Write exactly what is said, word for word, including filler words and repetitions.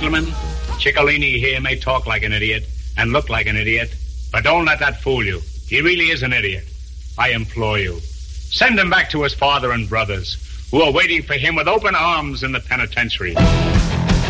gentlemen, Ciccolini here may talk like an idiot and look like an idiot, but don't let that fool you. He really is an idiot. I implore you, send him back to his father and brothers, who are waiting for him with open arms in the penitentiary.